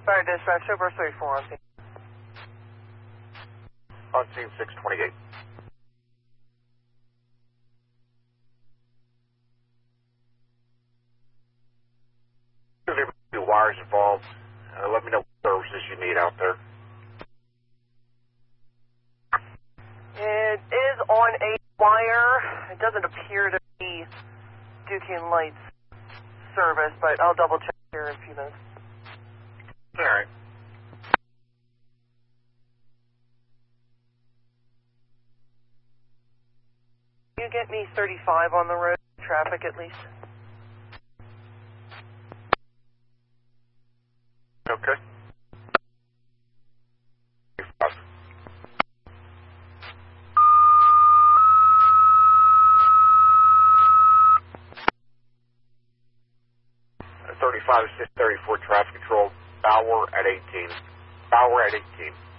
Fire dispatch, over 34 on scene. On scene 628. There may be wires involved. Let me know what services you need out there. It is on a wire. It doesn't appear to be Duquesne Lights service, but I'll double check here in a few minutes. All right. Can you get me 35 on the road, traffic at least? Okay. 35 is 34 traffic control. Bauer at 18. Bauer at 18.